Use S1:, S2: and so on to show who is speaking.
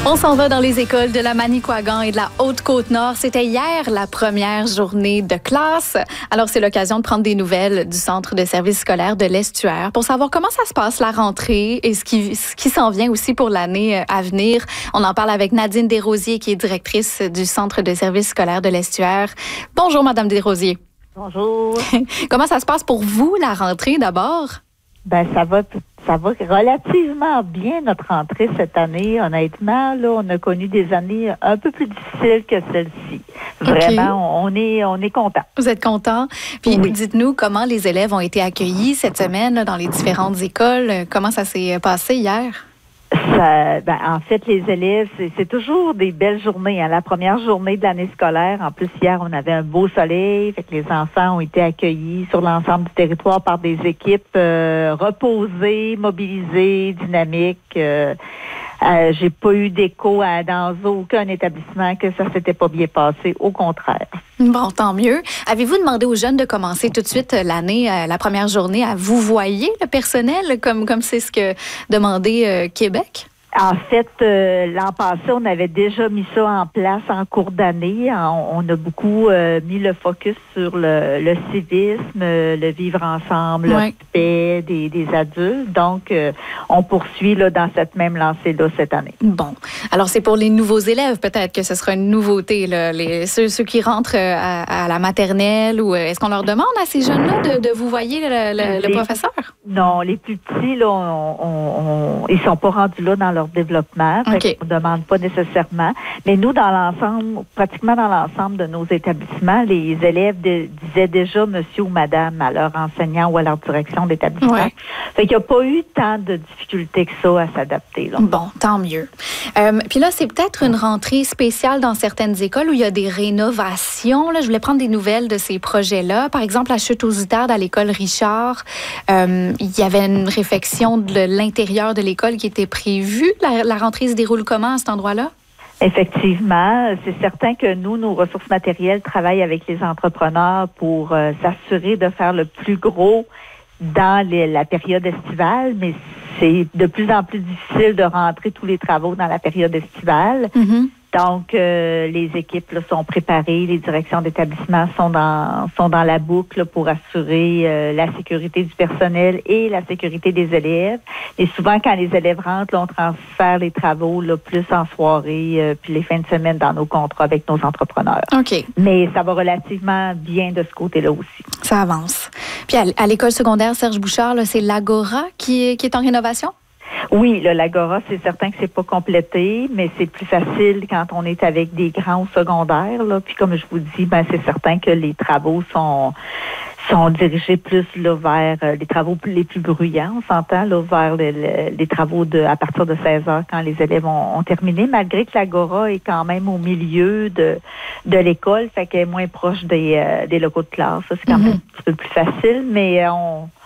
S1: On s'en va dans les écoles de la Manicouagan et de la Haute-Côte-Nord. C'était hier la première journée de classe. Alors, c'est l'occasion de prendre des nouvelles du Centre de services scolaires de l'Estuaire pour savoir comment ça se passe, la rentrée, et ce qui s'en vient aussi pour l'année à venir. On en parle avec Nadine Desrosiers, qui est directrice du Centre de services scolaires de l'Estuaire. Bonjour, Madame Desrosiers.
S2: Bonjour.
S1: Comment ça se passe pour vous, la rentrée, d'abord?
S2: Ça va relativement bien, notre rentrée cette année. Honnêtement, là, on a connu des années un peu plus difficiles que celle-ci. Vraiment, on est content.
S1: Vous êtes content? Puis
S2: oui.
S1: Dites-nous comment les élèves ont été accueillis cette semaine là, dans les différentes écoles. Comment ça s'est passé hier?
S2: En fait, les élèves, c'est toujours des belles journées. Hein. La première journée de l'année scolaire, en plus, hier, on avait un beau soleil. Fait que les enfants ont été accueillis sur l'ensemble du territoire par des équipes reposées, mobilisées, dynamiques. J'ai pas eu d'écho dans aucun établissement que ça s'était pas bien passé. Au contraire.
S1: Bon, tant mieux. Avez-vous demandé aux jeunes de commencer tout de suite l'année, la première journée, à vous voyer le personnel, comme c'est ce que demandait Québec?
S2: En fait, l'an passé, on avait déjà mis ça en place en cours d'année. On a beaucoup mis le focus sur le civisme, le vivre ensemble, le respect des adultes. Donc, on poursuit là, dans cette même lancée-là cette année.
S1: Bon. Alors, c'est pour les nouveaux élèves, peut-être que ce sera une nouveauté, là, ceux qui rentrent à la maternelle, ou est-ce qu'on leur demande à ces jeunes-là de vous voyer le professeur?
S2: Non, les plus petits, là, ils sont pas rendus là dans leur développement.
S1: Okay.
S2: On ne demande pas nécessairement. Mais nous, dans l'ensemble, pratiquement dans l'ensemble de nos établissements, les élèves disaient déjà monsieur ou madame à leur enseignant ou à leur direction d'établissement.
S1: Ouais.
S2: Fait qu'il n'y a pas eu tant de difficultés que ça à s'adapter. Là.
S1: Bon, tant mieux. Puis là, c'est peut-être une rentrée spéciale dans certaines écoles où il y a des rénovations. Là, je voulais prendre des nouvelles de ces projets-là. Par exemple, à Chute-aux-Outardes, à l'école Richard, il y avait une réfection de l'intérieur de l'école qui était prévue. La rentrée se déroule comment à cet endroit-là?
S2: Effectivement, c'est certain que nous, nos ressources matérielles travaillent avec les entrepreneurs pour s'assurer de faire le plus gros dans la période estivale, mais c'est de plus en plus difficile de rentrer tous les travaux dans la période estivale. Mm-hmm. Donc, les équipes là, sont préparées, les directions d'établissement sont dans la boucle pour assurer la sécurité du personnel et la sécurité des élèves. Et souvent, quand les élèves rentrent, là, on transfère les travaux là, plus en soirée, puis les fins de semaine dans nos contrats avec nos entrepreneurs.
S1: OK.
S2: Mais ça va relativement bien de ce côté-là aussi.
S1: Ça avance. Puis à l'école secondaire Serge Bouchard, là, c'est l'Agora qui est en rénovation?
S2: Oui, l'Agora, c'est certain que c'est pas complété, mais c'est plus facile quand on est avec des grands au secondaire. Là. Puis comme je vous dis, c'est certain que les travaux sont dirigés plus là, vers les travaux les plus bruyants, on s'entend, là, vers les travaux à partir de 16 heures quand les élèves ont terminé, malgré que l'Agora est quand même au milieu de l'école, fait qu'elle est moins proche des locaux de classe. Ça, c'est quand même un petit peu plus facile, mais